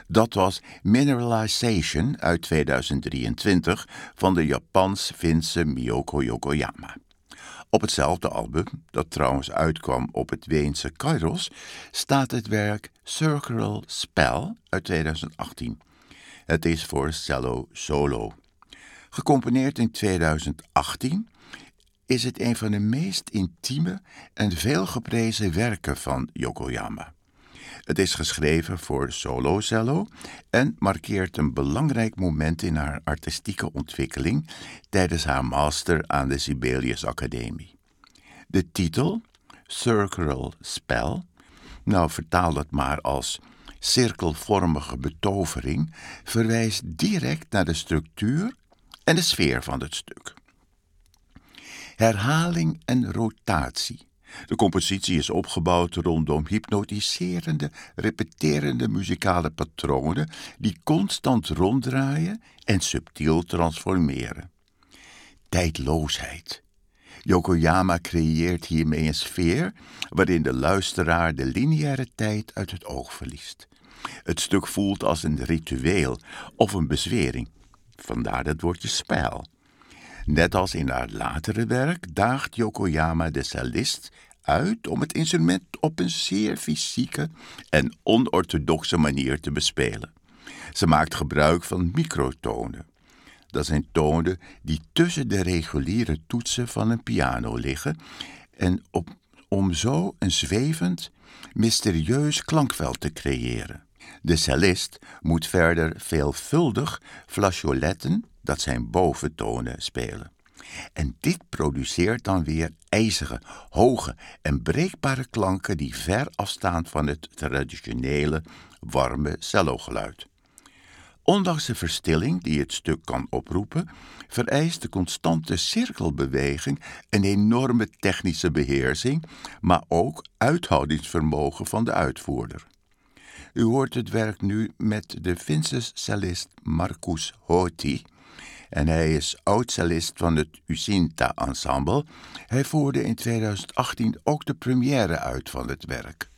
Dat was Mineralization uit 2023 van de Japans-Finse Miyoko Yokoyama. Op hetzelfde album, dat trouwens uitkwam op het Weense Kairos, staat het werk Circular Spell uit 2018. Het is voor cello solo. Gecomponeerd in 2018 is het een van de meest intieme en veelgeprezen werken van Yokoyama. Het is geschreven voor solo-cello en markeert een belangrijk moment in haar artistieke ontwikkeling tijdens haar master aan de Sibelius Academie. De titel, Circular Spell, vertaal dat maar als cirkelvormige betovering, verwijst direct naar de structuur en de sfeer van het stuk. Herhaling en rotatie. De compositie is opgebouwd rondom hypnotiserende, repeterende muzikale patronen die constant ronddraaien en subtiel transformeren. Tijdloosheid. Yokoyama creëert hiermee een sfeer waarin de luisteraar de lineaire tijd uit het oog verliest. Het stuk voelt als een ritueel of een bezwering, vandaar het woordje spel. Net als in haar latere werk daagt Yokoyama de cellist uit om het instrument op een zeer fysieke en onorthodoxe manier te bespelen. Ze maakt gebruik van microtonen. Dat zijn tonen die tussen de reguliere toetsen van een piano liggen en om zo een zwevend, mysterieus klankveld te creëren. De cellist moet verder veelvuldig flageoletten, dat zijn boventonen, spelen. En dit produceert dan weer ijzige, hoge en breekbare klanken die ver afstaan van het traditionele, warme cellogeluid. Ondanks de verstilling die het stuk kan oproepen, vereist de constante cirkelbeweging een enorme technische beheersing, maar ook uithoudingsvermogen van de uitvoerder. U hoort het werk nu met de Finse cellist Markus Hoti. En hij is oud-cellist van het Usinta Ensemble. Hij voerde in 2018 ook de première uit van het werk.